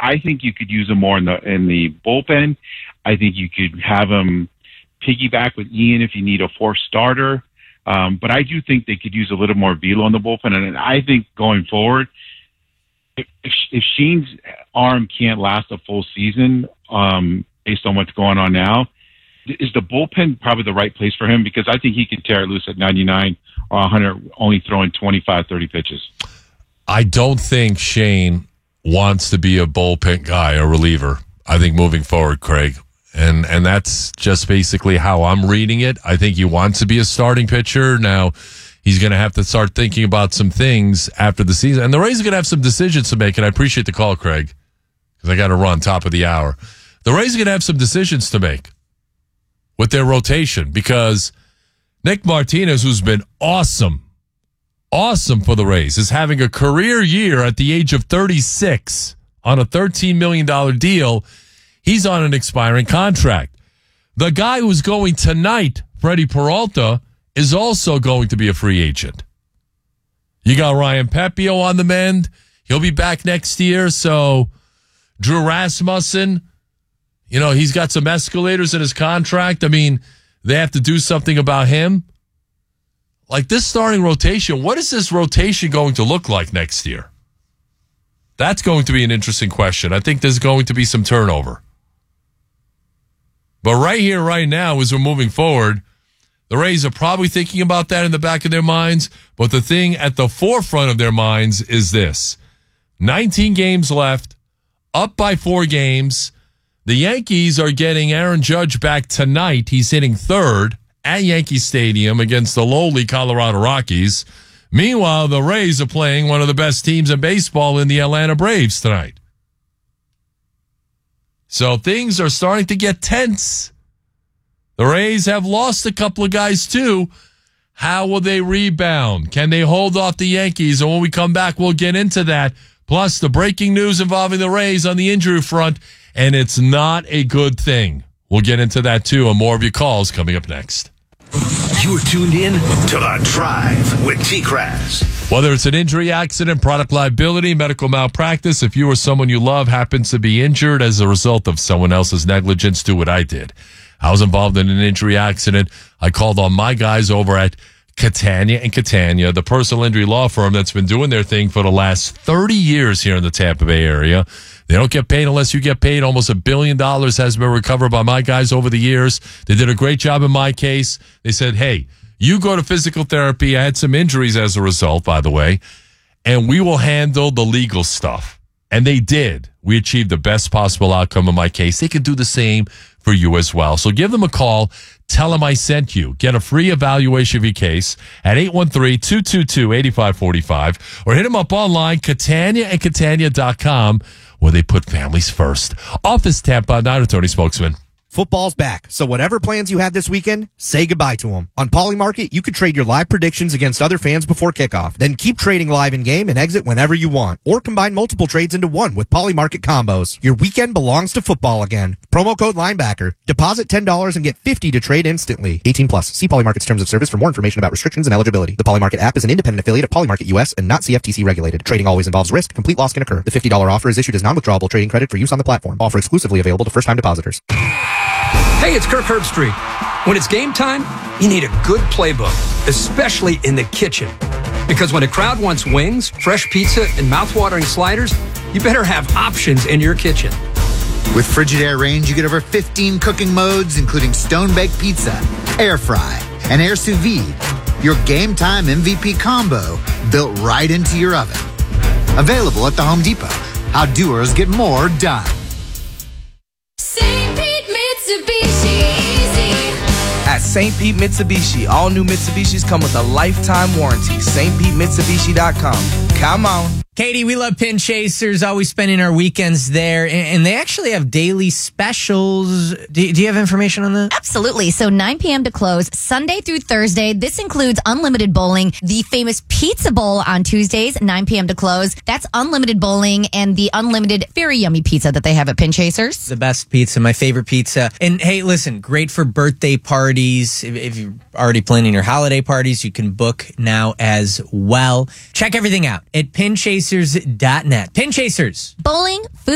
I think you could use him more in the bullpen. I think you could have him piggyback with Ian if you need a fourth starter. But I do think they could use a little more velo in the bullpen. And I think going forward, if Sheen's arm can't last a full season, based on what's going on now, is the bullpen probably the right place for him? Because I think he can tear it loose at 99 or 100, only throwing 25, 30 pitches. I don't think Shane wants to be a bullpen guy, a reliever. I think moving forward, Craig. And that's just basically how I'm reading it. I think he wants to be a starting pitcher. Now, he's going to have to start thinking about some things after the season. And the Rays are going to have some decisions to make. And I appreciate the call, Craig, because I got to run top of the hour. The Rays are going to have some decisions to make with their rotation because Nick Martinez, who's been awesome for the Rays, is having a career year at the age of 36 on a $13 million deal. He's on an expiring contract. The guy who's going tonight, Freddie Peralta, is also going to be a free agent. You got Ryan Pepiot on the mend. He'll be back next year. So Drew Rasmussen, he's got some escalators in his contract. I mean, they have to do something about him. Like this starting rotation, what is this rotation going to look like next year? That's going to be an interesting question. I think there's going to be some turnover. But right here, right now, as we're moving forward, the Rays are probably thinking about that in the back of their minds. But the thing at the forefront of their minds is this. 19 games left, up by 4 games. The Yankees are getting Aaron Judge back tonight. He's hitting third at Yankee Stadium against the lowly Colorado Rockies. Meanwhile, the Rays are playing one of the best teams in baseball in the Atlanta Braves tonight. So things are starting to get tense. The Rays have lost a couple of guys too. How will they rebound? Can they hold off the Yankees? And when we come back, we'll get into that. Plus the breaking news involving the Rays on the injury front. And it's not a good thing. We'll get into that too, and more of your calls coming up next. You're tuned in to The Drive with T-Kraz. Whether it's an injury, accident, product liability, medical malpractice, if you or someone you love happens to be injured as a result of someone else's negligence, do what I did. I was involved in an injury accident. I called on my guys over at Catania & Catania, the personal injury law firm that's been doing their thing for the last 30 years here in the Tampa Bay area. They don't get paid unless you get paid. Almost $1 billion has been recovered by my guys over the years. They did a great job in my case. They said, hey, you go to physical therapy. I had some injuries as a result, by the way, and we will handle the legal stuff. And they did. We achieved the best possible outcome in my case. They can do the same for you as well. So give them a call. Tell them I sent you. Get a free evaluation of your case at 813-222-8545 or hit them up online, CataniaandCatania.com, where they put families first. Office Tampa, not attorney spokesman. Football's back, so whatever plans you had this weekend, say goodbye to them. On Polymarket, you could trade your live predictions against other fans before kickoff. Then keep trading live in-game and exit whenever you want. Or combine multiple trades into one with Polymarket combos. Your weekend belongs to football again. Promo code Linebacker. Deposit $10 and get $50 to trade instantly. 18 plus. See Polymarket's terms of service for more information about restrictions and eligibility. The Polymarket app is an independent affiliate of Polymarket US and not CFTC regulated. Trading always involves risk. Complete loss can occur. The $50 offer is issued as non-withdrawable trading credit for use on the platform. Offer exclusively available to first-time depositors. Hey, it's Kirk Herbstreit. When it's game time, you need a good playbook, especially in the kitchen. Because when a crowd wants wings, fresh pizza, and mouthwatering sliders, you better have options in your kitchen. With Frigidaire range, you get over 15 cooking modes, including stone-baked pizza, air fry, and air sous vide. Your game time MVP combo built right into your oven. Available at the Home Depot. How doers get more done. St. Pete Mitsubishi Easy. At St. Pete Mitsubishi, all new Mitsubishis come with a lifetime warranty. stpetmitsubishi.com. Come on. Katie, we love Pin Chasers, always spending our weekends there, and they actually have daily specials. Do you have information on that? Absolutely. So 9 p.m. to close, Sunday through Thursday. This includes unlimited bowling, the famous Pizza Bowl on Tuesdays, 9 p.m. to close. That's unlimited bowling and the unlimited very yummy pizza that they have at Pin Chasers. The best pizza, my favorite pizza. And hey, listen, great for birthday parties. If you're already planning your holiday parties, you can book now as well. Check everything out at pinchasers.net. Pin Chasers. Bowling, food.